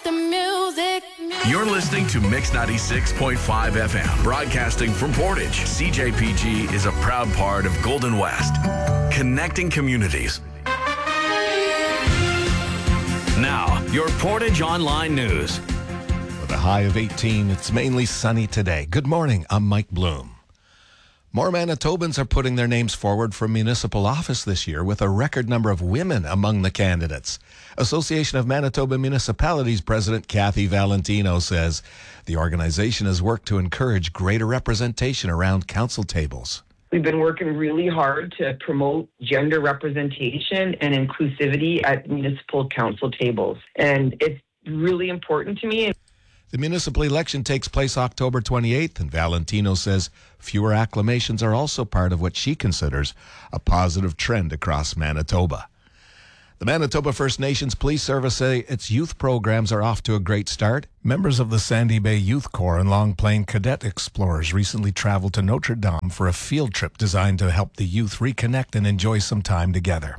the music. You're listening to Mix 96.5 FM, broadcasting from Portage. CJPG is a proud part of Golden West, connecting communities. Now, your Portage Online News. With a high of 18, it's mainly sunny today. Good morning, I'm Mike Bloom. More Manitobans are putting their names forward for municipal office this year, with a record number of women among the candidates. Association of Manitoba Municipalities President Kathy Valentino says the organization has worked to encourage greater representation around council tables. We've been working really hard to promote gender representation and inclusivity at municipal council tables, and it's really important to me. The municipal election takes place October 28th, and Valentino says fewer acclamations are also part of what she considers a positive trend across Manitoba. The Manitoba First Nations Police Service say its youth programs are off to a great start. Members of the Sandy Bay Youth Corps and Long Plain Cadet Explorers recently traveled to Notre Dame for a field trip designed to help the youth reconnect and enjoy some time together.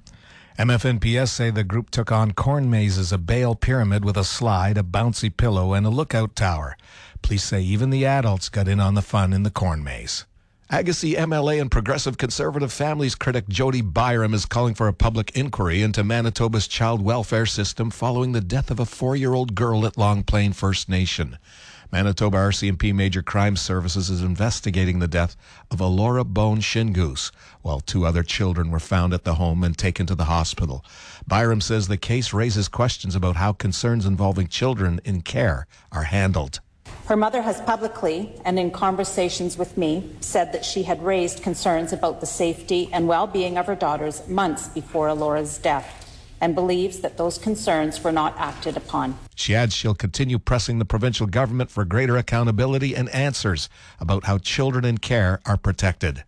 MFNPS say the group took on corn mazes, a bale pyramid with a slide, a bouncy pillow, and a lookout tower. Police say even the adults got in on the fun in the corn maze. Agassiz MLA and Progressive Conservative Families critic Jody Byram is calling for a public inquiry into Manitoba's child welfare system following the death of a 4-year-old girl at Long Plain First Nation. Manitoba RCMP Major Crime Services is investigating the death of Alora Bone Shingoose, while 2 other children were found at the home and taken to the hospital. Byram says the case raises questions about how concerns involving children in care are handled. Her mother has publicly and in conversations with me said that she had raised concerns about the safety and well-being of her daughters months before Alora's death, and believes that those concerns were not acted upon. She adds she'll continue pressing the provincial government for greater accountability and answers about how children in care are protected.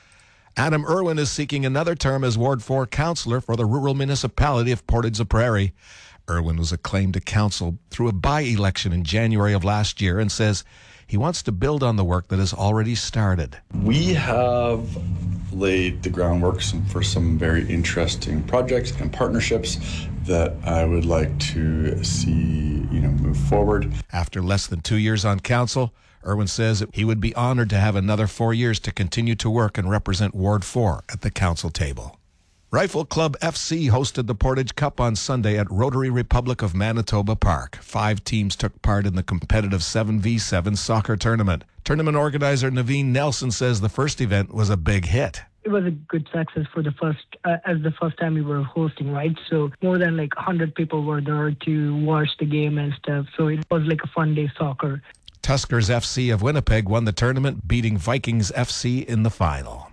Adam Irwin is seeking another term as Ward 4 councillor for the rural municipality of Portage-la-Prairie. Irwin was acclaimed to council through a by-election in January of last year and says he wants to build on the work that has already started. We have laid the groundwork for some very interesting projects and partnerships that I would like to see, move forward. After less than 2 years on council, Irwin says he would be honored to have another 4 years to continue to work and represent Ward 4 at the council table. Rifle Club FC hosted the Portage Cup on Sunday at Rotary Republic of Manitoba Park. 5 teams took part in the competitive 7v7 soccer tournament. Tournament organizer Naveen Nelson says the first event was a big hit. It was a good success for the first time we were hosting, right? So more than 100 people were there to watch the game and stuff. So it was like a fun day soccer. Tuskers FC of Winnipeg won the tournament, beating Vikings FC in the final.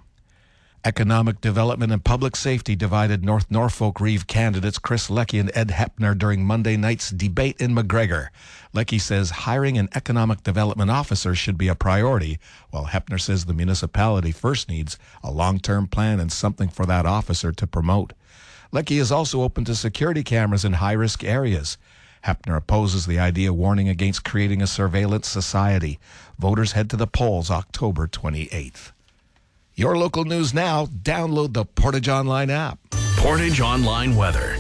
Economic Development and Public Safety divided North Norfolk Reeve candidates Chris Leckie and Ed Hepner during Monday night's debate in McGregor. Leckie says hiring an economic development officer should be a priority, while Hepner says the municipality first needs a long-term plan and something for that officer to promote. Leckie is also open to security cameras in high-risk areas. Hepner opposes the idea, warning against creating a surveillance society. Voters head to the polls October 28th. Your local news now. Download the Portage Online app. Portage Online weather.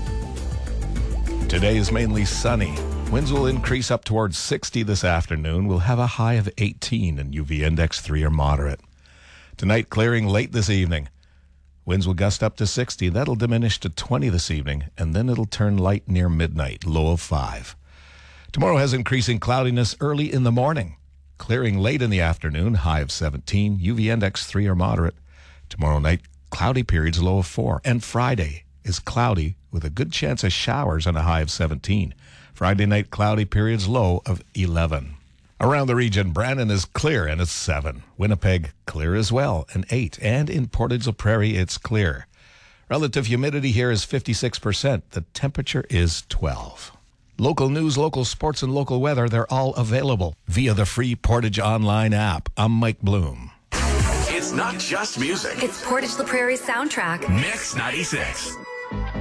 Today is mainly sunny. Winds will increase up towards 60 this afternoon. We'll have a high of 18 and UV index 3 or moderate. Tonight, clearing late this evening. Winds will gust up to 60. That'll diminish to 20 this evening, and then it'll turn light near midnight, low of 5. Tomorrow has increasing cloudiness early in the morning. Clearing late in the afternoon, high of 17, UV index 3 or moderate. Tomorrow night, cloudy periods, low of 4. And Friday is cloudy with a good chance of showers and a high of 17. Friday night, cloudy periods, low of 11. Around the region, Brandon is clear and it's 7. Winnipeg, clear as well, and 8. And in Portage-la-Prairie, it's clear. Relative humidity here is 56%. The temperature is 12. Local news, local sports, and local weather, they're all available via the free Portage Online app. I'm Mike Bloom. It's not just music. It's Portage-la-Prairie's soundtrack. Mix 96.